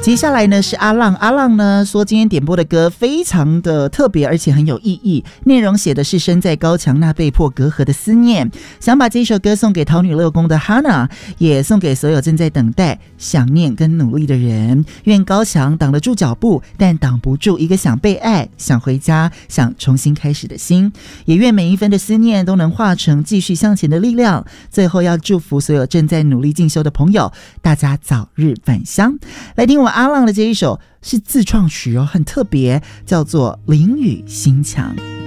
接下来呢是阿浪，阿浪呢说今天点播的歌非常的特别，而且很有意义，内容写的是身在高墙那被迫隔阂的思念，想把这首歌送给桃女乐宫的 Hana， 也送给所有正在等待、想念跟努力的人。愿高墙挡得住脚步，但挡不住一个想被爱、想回家、想重新开始的心。也愿每一分的思念都能化成继续向前的力量。最后要祝福所有正在努力进修的朋友，大家早日返乡。来听我阿浪的这一首是自创曲哦，很特别，叫做《淋雨心墙》。